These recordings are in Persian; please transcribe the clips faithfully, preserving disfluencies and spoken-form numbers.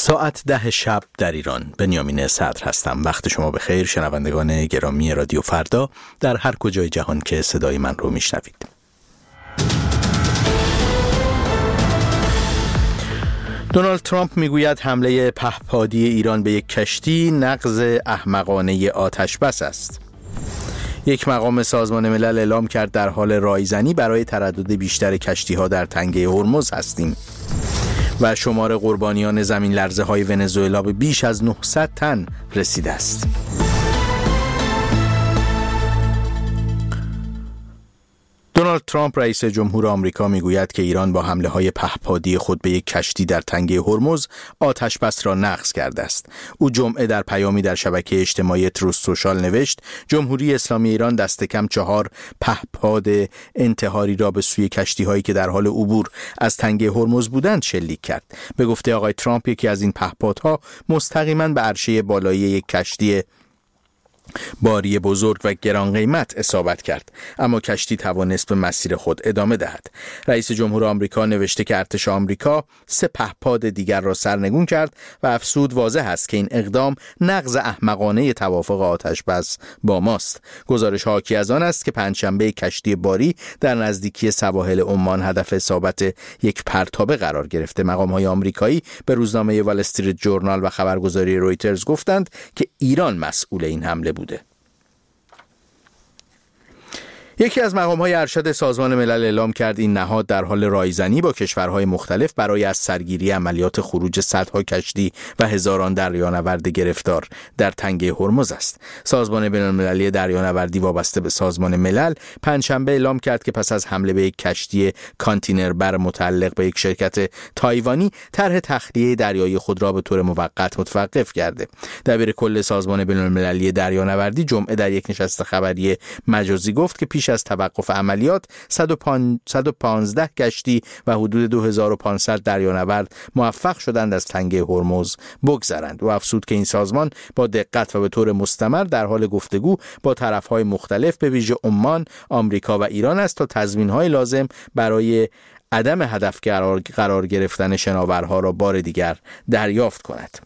ساعت ده شب در ایران. بنیامین صدر هستم. وقت شما بخیر شنوندگان گرامی رادیو فردا در هر کجای جهان که صدای من رو میشنوید. دونالد ترامپ میگوید حمله پهپادی ایران به یک کشتی نقض احمقانه آتشبس است. یک مقام سازمان ملل اعلام کرد در حال رایزنی برای تردد بیشتر کشتی‌ها در تنگه هرمز هستیم. و شمار قربانیان زمین لرزه های ونزوئلا به بیش از نهصد تن رسیده است. دونالد ترامپ رئیس جمهور آمریکا میگوید که ایران با حمله های پهپادی خود به یک کشتی در تنگه هرمز آتش بس را نقض کرده است. او جمعه در پیامی در شبکه اجتماعی تروث سوشال نوشت جمهوری اسلامی ایران دست کم چهار پهپاد انتحاری را به سوی کشتی هایی که در حال عبور از تنگه هرمز بودند شلیک کرد. به گفته آقای ترامپ یکی از این پهپادها مستقیما به عرشه بالایی یک کشتی باری بزرگ و گران قیمت اصابت کرد، اما کشتی توانست به مسیر خود ادامه دهد. رئیس جمهور آمریکا نوشته که ارتش آمریکا سه پهپاد دیگر را سرنگون کرد و افزود واضح است که این اقدام نقض احمقانه توافق آتش بس با ماست. گزارش حاکی از آن است که پنجشنبه کشتی باری در نزدیکی سواحل عمان هدف اصابت یک پرتابه قرار گرفته. مقام‌های آمریکایی به روزنامه وال استریت جورنال و خبرگزاری رویترز گفتند که ایران مسئول این حمله بوده. یکی از مقام‌های ارشد سازمان ملل اعلام کرد این نهاد در حال رایزنی با کشورهای مختلف برای از سرگیری عملیات خروج صدها کشتی و هزاران دریانورد گرفتار در تنگه هرمز است. سازمان بین‌المللی دریانوردی وابسته به سازمان ملل پنجشنبه اعلام کرد که پس از حمله به یک کشتی کانتینربر متعلق به یک شرکت تایوانی طرح تخلیه دریایی خود را به طور موقت متوقف کرده. دبیر کل سازمان بین‌المللی دریانوردی جمعه در یک نشست خبری مجازی گفت که پیش از توقف عملیات صد و پانزده کشتی و حدود دو هزار و پانصد دریانورد موفق شدند از تنگه هرمز بگذرند. و افزود که این سازمان با دقت و به طور مستمر در حال گفتگو با طرف‌های مختلف به ویژه عمان، آمریکا و ایران است تا تضمین‌های لازم برای عدم هدف قرار, قرار گرفتن شناورها را بار دیگر دریافت کند.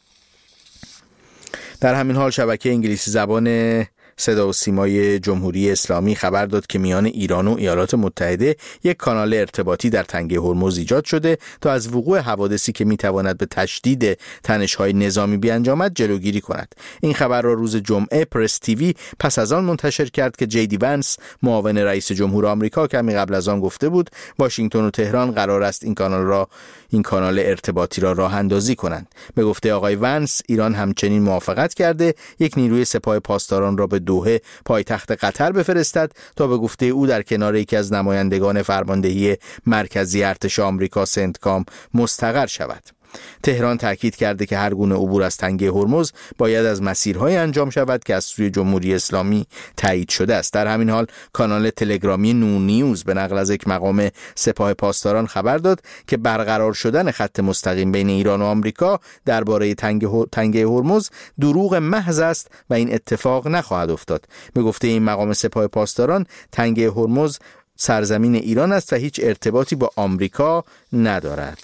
در همین حال شبکه انگلیسی زبان صدا و سیمای جمهوری اسلامی خبر داد که میان ایران و ایالات متحده یک کانال ارتباطی در تنگه هرمز ایجاد شده تا از وقوع حوادثی که میتواند به تشدید تنش‌های نظامی بیانجامد جلوگیری کند. این خبر را روز جمعه پرس تیوی پس از آن منتشر کرد که جی دی ونس معاون رئیس جمهور آمریکا کمی قبل از آن گفته بود واشنگتن و تهران قرار است این کانال را این کانال ارتباطی را راه اندازی کنند. به گفته آقای ونس ایران همچنین موافقت کرده یک نیروی سپاه پاسداران را به دوحه پایتخت قطر بفرستد تا به گفته او در کنار یکی از نمایندگان فرماندهی مرکزی ارتش آمریکا سنتکام مستقر شود. تهران تاکید کرده که هر گونه عبور از تنگه هرمز باید از مسیرهای انجام شود که از سوی جمهوری اسلامی تایید شده است. در همین حال کانال تلگرامی نون نیوز به نقل از یک مقام سپاه پاسداران خبر داد که برقرار شدن خط مستقیم بین ایران و آمریکا درباره تنگه هرمز دروغ محض است و این اتفاق نخواهد افتاد. به گفته این مقام سپاه پاسداران تنگه هرمز سرزمین ایران است و هیچ ارتباطی با آمریکا ندارد.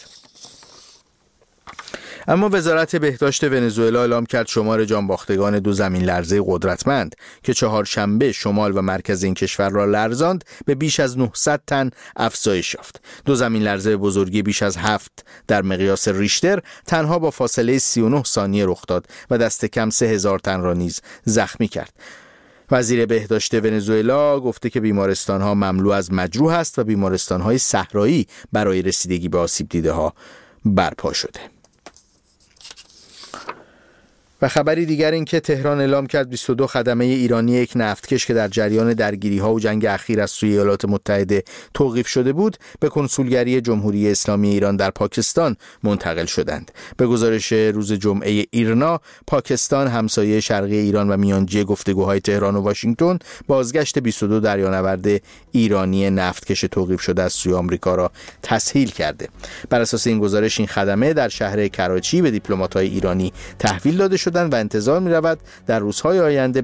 اما وزارت بهداشت ونزوئلا اعلام کرد شمار جانباختگان دو زمین لرزه قدرتمند که چهارشنبه شمال و مرکز این کشور را لرزاند به بیش از نهصد تن افزایش یافت. دو زمین لرزه بزرگی بیش از هفت در مقیاس ریشتر تنها با فاصله سی و نه ثانیه رخ داد و دست کم سه هزار تن را نیز زخمی کرد. وزیر بهداشت ونزوئلا گفته که بیمارستان‌ها مملو از مجروح است و بیمارستان‌های صحرایی برای رسیدگی به آسیب دیده‌ها برپا شده. و خبری دیگر این که تهران اعلام کرد بیست و دو خدمه ایرانی یک نفتکش که در جریان درگیری‌ها و جنگ اخیر از سوی ایالات متحده توقیف شده بود به کنسولگری جمهوری اسلامی ایران در پاکستان منتقل شدند. به گزارش روز جمعه ایرنا، پاکستان همسایه شرقی ایران و میانجی گفتگوهای تهران و واشنگتن بازگشت بیست و دو دریانورد ایرانی نفتکش توقیف شده از سوی آمریکا را تسهیل کرده. بر اساس این گزارش این خدمه در شهر کراچی به دیپلمات‌های ایرانی تحویل داده شدند و انتظار می‌رود در روزهای آینده